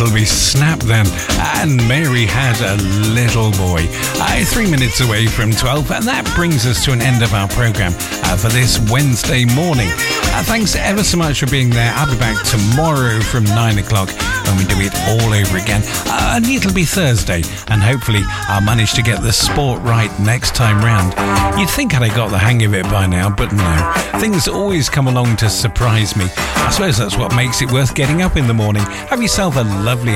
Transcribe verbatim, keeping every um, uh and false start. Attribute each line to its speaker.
Speaker 1: it'll be Snap then. And Mary had a little boy. Uh, three minutes away from twelve, and that brings us to an end of our programme uh, for this Wednesday morning. Uh, thanks ever so much for being there. I'll be back tomorrow from nine o'clock when we do it all over again. Uh, and it'll be Thursday, and hopefully I'll manage to get the sport right next time round. You'd think I'd have got the hang of it by now, but no. Things always come along to surprise me. I suppose that's what makes it worth getting up in the morning. Have yourself a lovely